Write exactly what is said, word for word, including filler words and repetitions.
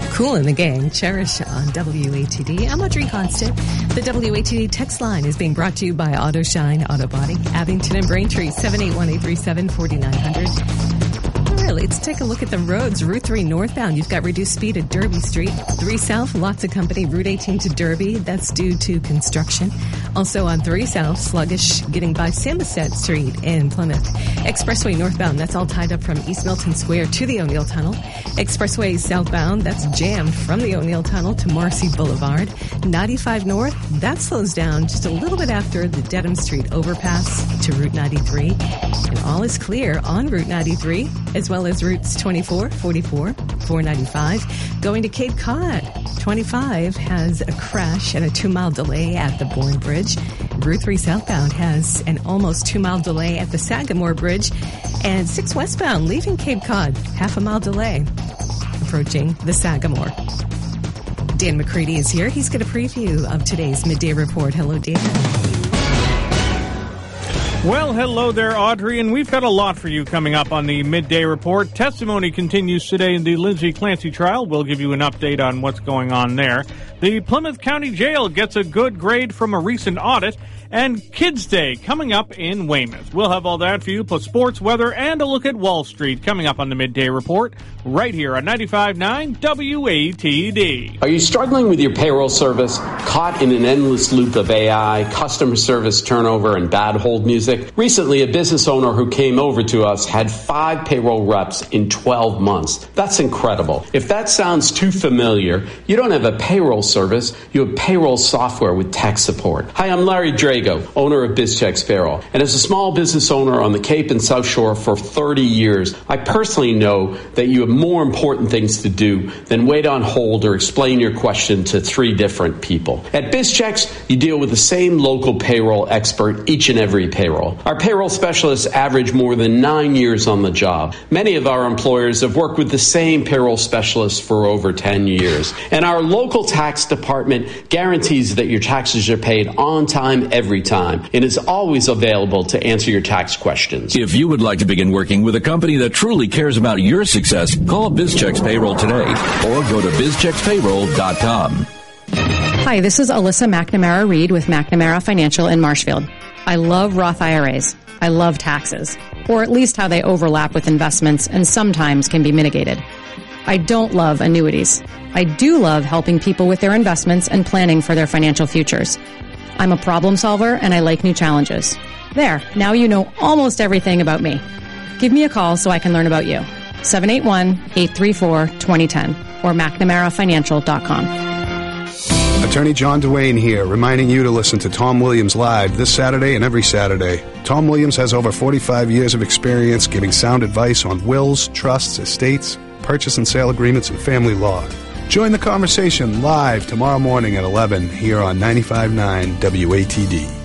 Cool in the Gang, Cherish on W A T D. I'm Audrey Constant. The W A T D text line is being brought to you by Auto Shine Auto Body, Abington and Braintree, seven eight one, eight three seven, four nine zero zero. All right, let's take a look at the roads. Route three northbound, you've got reduced speed at Derby Street. three south, lots of company. Route eighteen to Derby, that's due to construction. Also on three south, sluggish getting by Samoset Street in Plymouth. Expressway northbound, that's all tied up from East Milton Square to the O'Neill Tunnel. Expressway southbound, that's jammed from the O'Neill Tunnel to Marcy Boulevard. ninety-five north, that slows down just a little bit after the Dedham Street overpass to Route ninety-three. And all is clear on Route ninety-three, as well as routes twenty-four, forty-four, four ninety-five. Going to Cape Cod, twenty-five has a crash and a two-mile delay at the Bourne Bridge. Route three southbound has an almost two-mile delay at the Sagamore Bridge. And six westbound leaving Cape Cod, half a mile delay approaching the Sagamore. Dan McCready is here. He's got a preview of today's Midday Report. Hello, Dan. Well, hello there, Audrey, and we've got a lot for you coming up on the Midday Report. Testimony continues today in the Lindsay Clancy trial. We'll give you an update on what's going on there. The Plymouth County Jail gets a good grade from a recent audit, and Kids Day coming up in Weymouth. We'll have all that for you, plus sports, weather, and a look at Wall Street coming up on the Midday Report right here on ninety-five point nine W A T D. Are you struggling with your payroll service, caught in an endless loop of A I, customer service turnover, and bad hold music? Recently, a business owner who came over to us had five payroll reps in twelve months. That's incredible. If that sounds too familiar, you don't have a payroll service, you have payroll software with tech support. Hi, I'm Larry Drago, owner of BizChecks Payroll. And as a small business owner on the Cape and South Shore for thirty years, I personally know that you have more important things to do than wait on hold or explain your question to three different people. At BizChecks, you deal with the same local payroll expert each and every payroll. Our payroll specialists average more than nine years on the job. Many of our employers have worked with the same payroll specialists for over ten years. And our local tax department guarantees that your taxes are paid on time every time and is always available to answer your tax questions. If you would like to begin working with a company that truly cares about your success, call BizChecks Payroll today or go to biz checks payroll dot com. Hi, this is Alyssa McNamara Reed with McNamara Financial in Marshfield. I love Roth I R As. I love taxes, or at least how they overlap with investments and sometimes can be mitigated. I don't love annuities. I do love helping people with their investments and planning for their financial futures. I'm a problem solver and I like new challenges. There, now you know almost everything about me. Give me a call so I can learn about you. seven eight one, eight three four, two zero one zero or McNamara Financial dot com. Attorney John Duane here, reminding you to listen to Tom Williams Live this Saturday and every Saturday. Tom Williams has over forty-five years of experience giving sound advice on wills, trusts, estates, purchase and sale agreements, and family law. Join the conversation live tomorrow morning at eleven here on ninety-five point nine W A T D.